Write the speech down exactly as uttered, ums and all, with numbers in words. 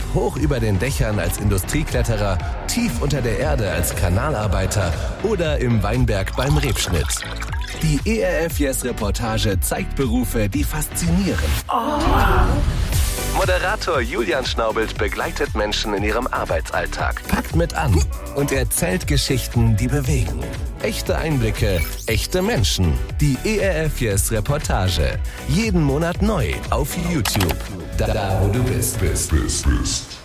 hoch über den Dächern als Industriekletterer, tief unter der Erde als Kanalarbeiter oder im Weinberg beim Rebschnitt. Die E R F Yes-Reportage zeigt Berufe, die faszinieren. Oh. Moderator Julian Schnaubelt begleitet Menschen in ihrem Arbeitsalltag, packt mit an und erzählt Geschichten, die bewegen. Echte Einblicke, echte Menschen. Die E R F Yes-Reportage. Jeden Monat neu auf YouTube. Da, da wo du bist, bist, bist, bist.